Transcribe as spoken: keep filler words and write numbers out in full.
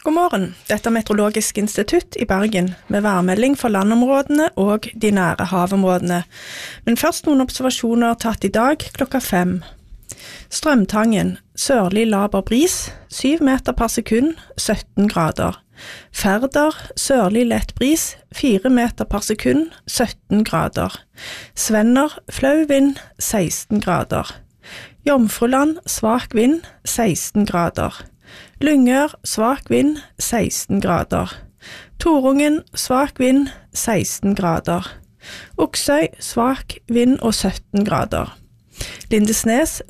God morgen, dette er Meteorologisk institutt i Bergen, med værmelding for landområdene og de nære havområdene. Men først noen observasjoner tatt i dag klokka fem. Strømtangen, sørlig laber bris, syv meter per sekund, sytten grader. Færder, sørlig lett bris, fire meter per sekund, sytten grader. Svenner, flau vind, seksten grader. Jomfruland, svak vind, seksten grader. Lyngør, svak vind, seksten grader. Torungen, svak vind, seksten grader. Oksøy, svak vind og sytten grader. Lindesnes,